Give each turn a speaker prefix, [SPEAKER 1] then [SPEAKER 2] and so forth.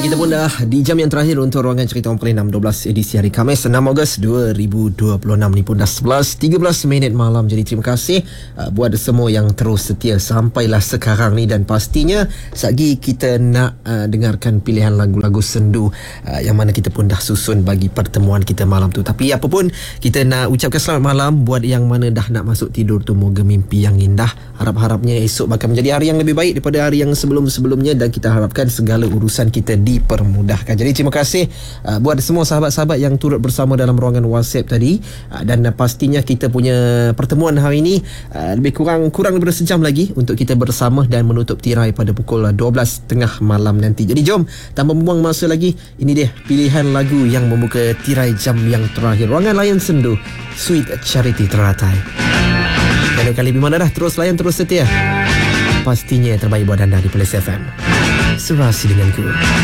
[SPEAKER 1] kita pun dah di jam yang terakhir untuk ruangan cerita orang paling 12 edisi hari Khamis 6 Ogos 2026 ni pun dah 11.13 minit malam. Jadi terima kasih buat semua yang terus setia sampailah sekarang ni, dan pastinya sagi kita nak dengarkan pilihan lagu-lagu sendu yang mana kita pun dah susun bagi pertemuan kita malam tu. Tapi apa pun, kita nak ucapkan selamat malam buat yang mana dah nak masuk tidur tu. Moga mimpi yang indah. Harap-harapnya esok bakal menjadi hari yang lebih baik daripada hari yang sebelum-sebelumnya, dan kita harapkan segala urusan kita dipermudahkan. Jadi terima kasih buat semua sahabat-sahabat yang turut bersama dalam ruangan WhatsApp tadi, dan pastinya kita punya pertemuan hari ini lebih kurang daripada sejam lagi untuk kita bersama dan menutup tirai pada pukul 12.30 malam nanti. Jadi jom tanpa membuang masa lagi, ini dia pilihan lagu yang membuka tirai jam yang terakhir ruangan Layan Sendu, Sweet Charity teratai. Kali mana dah terus layan, terus setia, pastinya yang terbaik buat anda di Playlist FM. Serasi denganku.